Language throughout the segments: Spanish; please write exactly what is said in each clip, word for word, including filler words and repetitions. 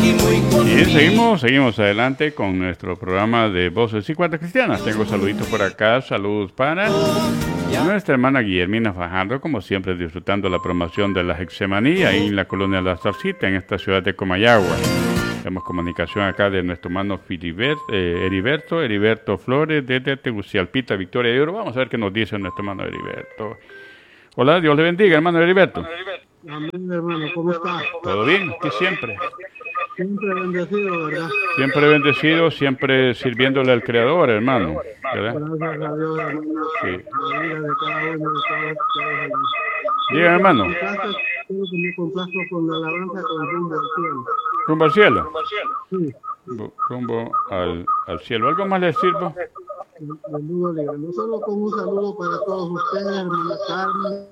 Y seguimos, seguimos adelante con nuestro programa de Voces y Cuartas Cristianas. Tengo saluditos por acá, saludos para nuestra hermana Guillermina Fajardo, como siempre disfrutando la promoción de la Getsemaní ahí en la colonia de la Zarcita, en esta ciudad de Comayagua. Tenemos comunicación acá de nuestro hermano Filibert, eh, Heriberto, Heriberto Flores, desde Tegucigalpita, Victoria de Oro. Vamos a ver qué nos dice nuestro hermano Heriberto. Hola, Dios le bendiga, hermano Heriberto. Amén, hermano, ¿cómo está? ¿Todo bien? Aquí siempre. Siempre bendecido, ¿verdad? Siempre bendecido, siempre sirviéndole al Creador, hermano, ¿verdad? Gracias a Dios, hermano. Sí. La vida de cada uno de todos ustedes. Diga, hermano. Quiero que me complazco con la alabanza con rumbo al cielo. ¿Rumbo al cielo? Sí. Rumbo al, al cielo. ¿Algo más le sirvo? Saludo libre. No solo con un saludo para todos ustedes, hermana Carmen.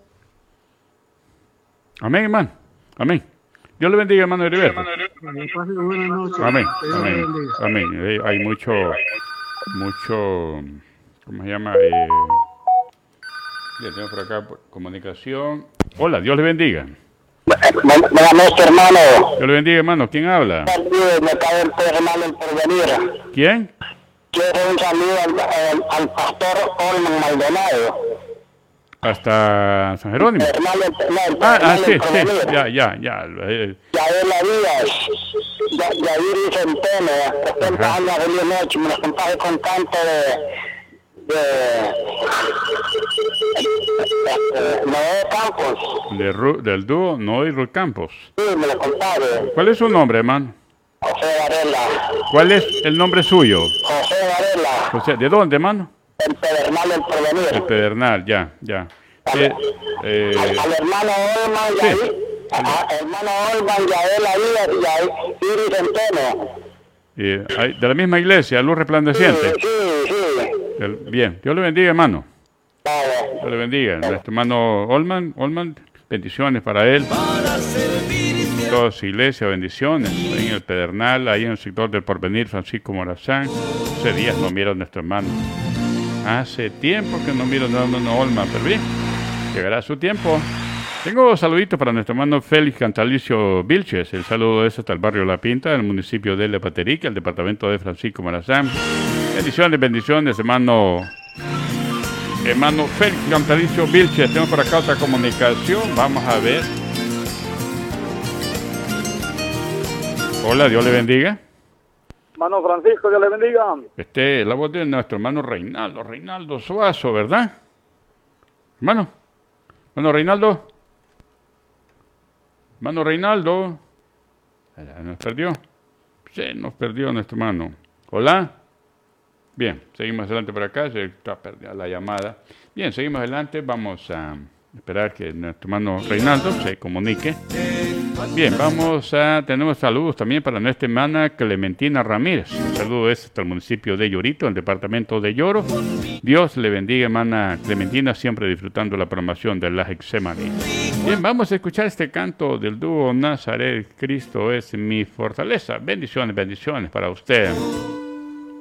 Amén, hermano. Amén. Dios le bendiga, hermano Heriberto. Buenas noches. Amén. Amén. Amén. Eh, hay mucho, mucho, ¿cómo se llama? Eh, ya tenemos por acá comunicación. Hola, Dios le bendiga. Buenas noches, hermano. Dios le bendiga, hermano. ¿Quién habla? Me cae el hermano el porvenir. ¿Quién? Quiero un saludo al, al, al pastor Olman Maldonado. Hasta San Jerónimo. Hermano, no, Ah, ah, sí, sí, ya, ya, ya, ya. Eh, Yael Díaz, Yair Centeno, estoy empezando a feliz noche, me los contagios con tanto de, de, de Noé Campos. De Ru, del dúo Noé Ruth Campos. Sí, me los contagios. ¿Cuál es su nombre, hermano? José Varela. ¿Cuál es el nombre suyo? José Varela. José, ¿de dónde, hermano? El Pedernal del Porvenir. El Pedernal, ya, ya. Eh, eh, al, al hermano Olman, sí. Yair, a, hermano Olman, Yael Díaz, Yair Centeno. eh, hay- de la misma iglesia, Luz Resplandeciente. Sí, sí. El- bien, Dios le bendiga, hermano. Vale. Dios le bendiga. Nuestro hermano Olman, Olman, bendiciones para él. Toda su iglesia, bendiciones. Ahí en el Pedernal, ahí en el sector del Porvenir, Francisco Morazán. Hace días no miro a nuestro hermano. Hace tiempo que no miro a nuestro hermano Olman, pero bien, llegará su tiempo. Tengo saluditos para nuestro hermano Félix Cantalicio Vilches. El saludo es hasta el barrio La Pinta, del municipio de Lepaterica, el departamento de Francisco Morazán. Bendiciones, bendiciones, hermano. Hermano Félix Cantalicio Vilches. Tengo por acá otra comunicación. Vamos a ver. Hola, Dios le bendiga. Hermano Francisco, Dios le bendiga. Este, la voz de nuestro hermano Reinaldo, Reinaldo Suazo, ¿verdad? Hermano, hermano Reinaldo. Hermano Reinaldo. Ya nos perdió. Se nos perdió nuestro hermano. Hola. Bien, seguimos adelante por acá. Se está perdida la llamada. Bien, seguimos adelante. Vamos a esperar que nuestro hermano Reinaldo se comunique. Bien, vamos a, tenemos saludos también para nuestra hermana Clementina Ramírez. Un saludo es hasta el municipio de Llorito, el departamento de Lloro. Dios le bendiga, hermana Clementina, siempre disfrutando la programación de la Getsemaní. Bien, vamos a escuchar este canto del dúo Nazaret, Cristo es mi fortaleza. Bendiciones, bendiciones para usted.